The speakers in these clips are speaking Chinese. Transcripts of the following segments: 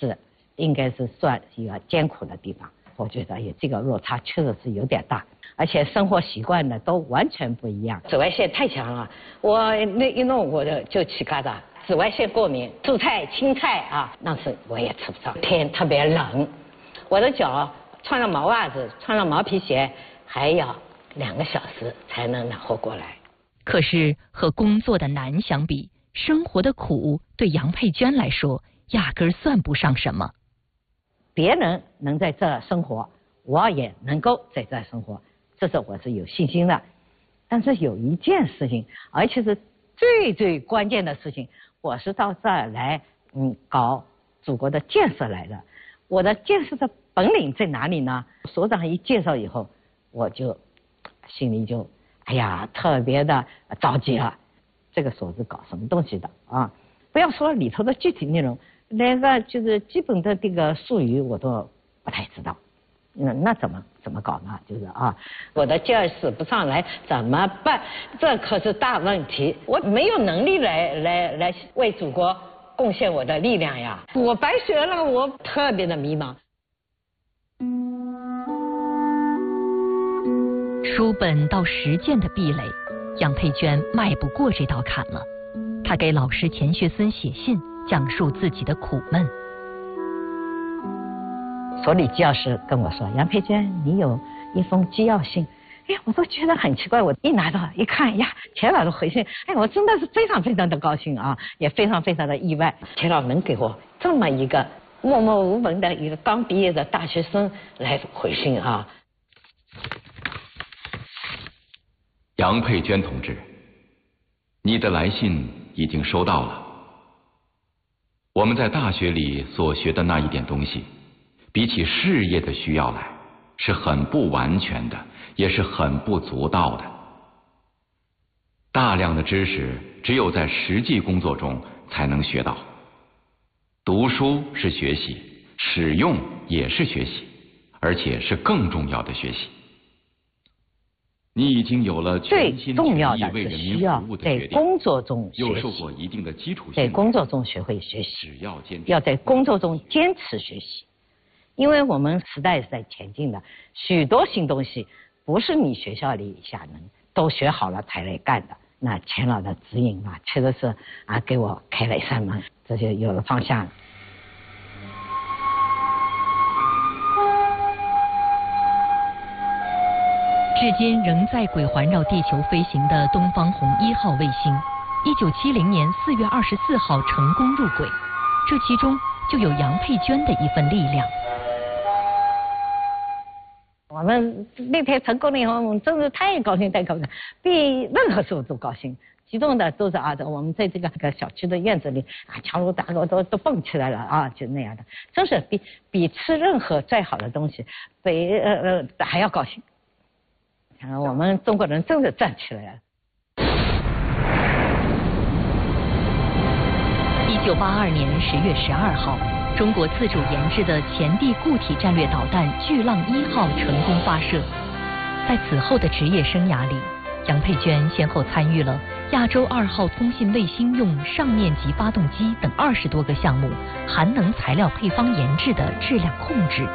是应该是算一个艰苦的地方。我觉得这个落差确实是有点大，而且生活习惯呢都完全不一样。紫外线太强了，我那一弄我就起疙瘩，紫外线过敏。蔬菜、青菜啊，那是我也吃不上。天特别冷，我的脚穿了毛袜子、穿了毛皮鞋，还要2个小时才能暖和过来。 可是和工作的难相比，生活的苦对杨佩娟来说压根算不上什么。 别人能在这生活，我也能够在这生活，这是我是有信心的。但是有一件事情，而且是最关键的事情，我是到这儿来搞祖国的建设来的。我的建设的本领在哪里呢？所长一介绍以后，我就心里就特别的着急了。这个所是搞什么东西的啊？不要说里头的具体内容，连个就是基本的这个术语我都不太知道。那怎么搞呢？就是我的劲儿使不上来怎么办？这可是大问题。我没有能力来为祖国贡献我的力量呀！我白学了，我特别的迷茫。 书本到实践的壁垒，杨佩娟迈不过这道坎了。她给老师钱学森写信，讲述自己的苦闷。 所里纪要师跟我说：“杨佩娟，你有一封纪要信。”我都觉得很奇怪。我一拿到一看，钱老师回信，我真的是非常非常的高兴啊，也非常非常的意外。钱老能给我这么一个默默无闻的一个刚毕业的大学生来回信啊。 杨佩娟同志，你的来信已经收到了。我们在大学里所学的那一点东西，比起事业的需要来，是很不完全的，也是很不足道的。大量的知识只有在实际工作中才能学到。读书是学习，使用也是学习，而且是更重要的学习。你已经有了全心全意为人民服务的决定， 在工作中学习， 又受过一定的基础训在练， 工作中学会学习， 只要坚持， 要在工作中坚持学习。因为我们时代是在前进的，许多新东西不是你学校里能都学好了才来干的。那钱老的指引确实是给我开了一扇门，这就有了方向了。 至今仍在轨环绕地球飞行的东方红1号卫星，1970年4月24号成功入轨，这其中就有杨佩娟的一份力量。 我们那天成功了以后，我们真是太高兴，比任何时候都高兴。激动的都是我们在这个小区的院子里强如大狗都蹦起来了就那样的，真是比吃任何再好的东西还要高兴。我们中国人真的站起来了。 1982年10月12号，中国自主研制的前地固体战略导弹巨浪1号成功发射。在此后的职业生涯里，杨佩娟先后参与了亚洲2号通信卫星用上面级发动机等20多个项目含能材料配方研制的质量控制。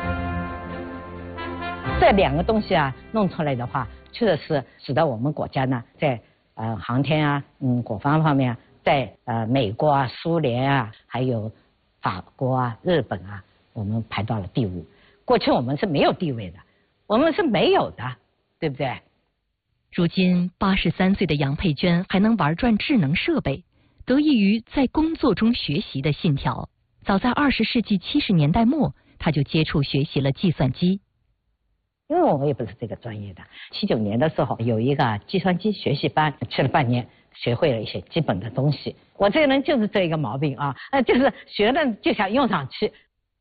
这2个东西弄出来的话，确实是使得我们国家呢，在航天国防方面，在美国苏联还有法国日本我们排到了第5。过去我们是没有地位的，我们是没有的，对不对？ 如今83岁的杨佩娟还能玩转智能设备，得益于在工作中学习的信条。早在20世纪70年代末，她就接触学习了计算机。 因为我也不是这个专业的，79年的时候有一个计算机学习班，去了半年，学会了一些基本的东西。我这个人就是这一个毛病就是学了就想用上去。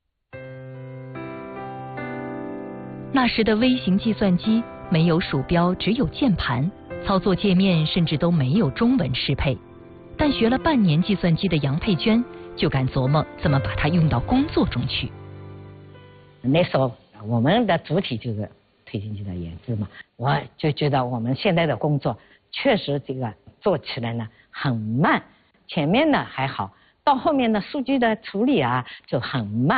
那时的微型计算机没有鼠标，只有键盘，操作界面甚至都没有中文适配。但学了半年计算机的杨佩娟就敢琢磨怎么把它用到工作中去。 那时候我们的主体就是推进器的研制嘛，我就觉得我们现在的工作确实这个做起来呢很慢，前面呢还好，到后面的数据的处理就很慢。